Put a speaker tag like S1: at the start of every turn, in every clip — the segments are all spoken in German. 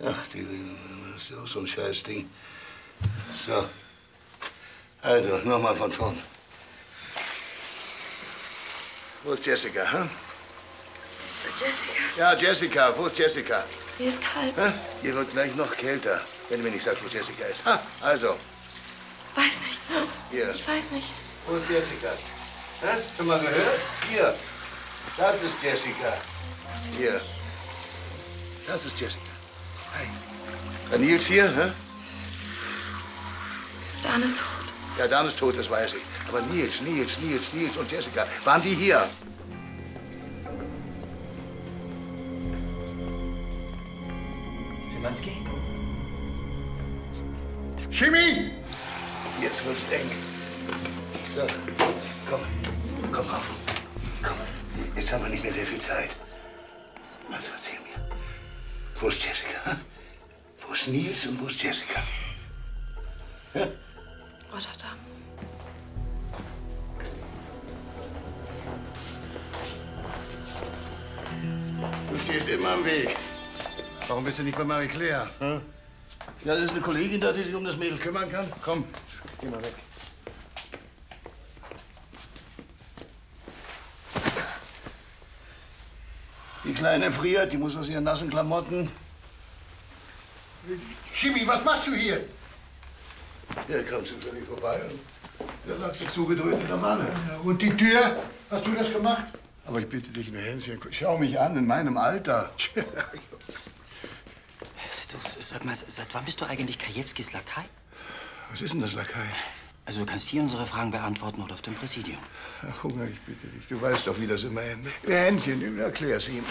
S1: Ach, das ist ja auch so ein Scheißding. So. Also, nochmal von vorn. Wo ist Jessica, hä?
S2: Jessica?
S1: Ja, Jessica. Wo ist Jessica?
S2: Mir ist kalt.
S1: Hä? Ihr wird gleich noch kälter, wenn du mir nicht sagst, wo Jessica ist. Ha, also.
S2: Weiß nicht.
S1: Hier.
S2: Ich weiß nicht.
S1: Wo ist Jessica? Hä? Schon mal gehört? Hier. Das ist Jessica. Hier. Das ist Jessica. Hey. Der Nils hier, hä?
S2: Dan ist tot.
S1: Ja, Dan ist tot, das weiß ich. Aber Nils und Jessica, waren die hier?
S3: Schimanski?
S1: Schimi! Jetzt wird's eng. So, komm rauf. Komm, jetzt haben wir nicht mehr sehr viel Zeit. Also erzähl mir, wo ist Jessica? Hm? Wo ist Nils und wo ist Jessica? Ja?
S2: Rotterdam.
S1: Du stehst immer am Weg. Warum bist du nicht bei Marie Claire? Hm? Ja, das ist eine Kollegin da, die sich um das Mädel kümmern kann. Komm, geh mal weg. Die Kleine friert, die muss aus ihren nassen Klamotten. Schimi, was machst du hier? Ja, kam zufällig vorbei und da lag sie zugedröhnt in der Wanne.
S4: Ja, und die Tür? Hast du das gemacht?
S1: Aber ich bitte dich, Hänschen, schau mich an, in meinem Alter.
S3: Du, sag mal, seit wann bist du eigentlich Krajewskis Lakai?
S1: Was ist denn das, Lakai?
S3: Also du kannst hier unsere Fragen beantworten oder auf dem Präsidium.
S1: Ach, Hunger, ich bitte dich. Du weißt doch, wie das immer endet. Hänschen, erklär's ihm.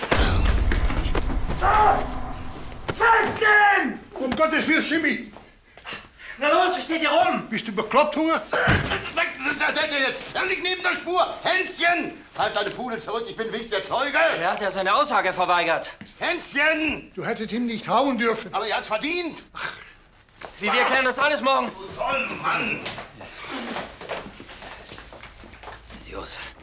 S4: Festnehmen! Um Gottes Willen, Schimi!
S3: Na los, was steht hier rum?
S4: Bist du bekloppt, Hunger?
S1: Da seid ihr jetzt! Er liegt neben der Spur! Hänschen! Halt deine Pudel zurück, ich bin wichtiger Zeuge!
S3: Er hat ja seine Aussage verweigert.
S1: Hänschen!
S4: Du hättest ihn nicht hauen dürfen.
S1: Aber er hat's verdient!
S3: Wie, wir klären das alles morgen.
S1: Toll, Mann!
S3: Sie aus.